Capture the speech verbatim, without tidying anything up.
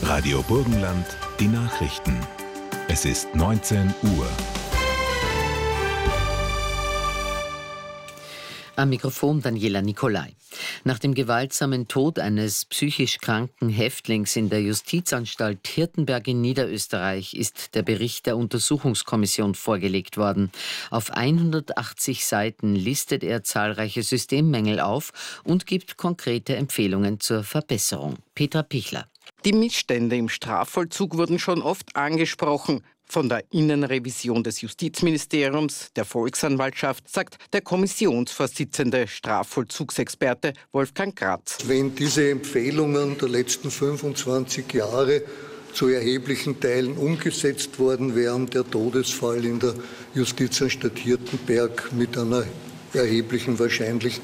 Radio Burgenland, die Nachrichten. Es ist neunzehn Uhr. Am Mikrofon Daniela Nicolai. Nach dem gewaltsamen Tod eines psychisch kranken Häftlings in der Justizanstalt Hirtenberg in Niederösterreich ist der Bericht der Untersuchungskommission vorgelegt worden. Auf hundertachtzig Seiten listet er zahlreiche Systemmängel auf und gibt konkrete Empfehlungen zur Verbesserung. Petra Pichler. Die Missstände im Strafvollzug wurden schon oft angesprochen. Von der Innenrevision des Justizministeriums, der Volksanwaltschaft, sagt der Kommissionsvorsitzende Strafvollzugsexperte Wolfgang Gratz. Wenn diese Empfehlungen der letzten fünfundzwanzig Jahre zu erheblichen Teilen umgesetzt worden wären, der Todesfall in der Justizanstalt Hirtenberg mit einer erheblichen Wahrscheinlichkeit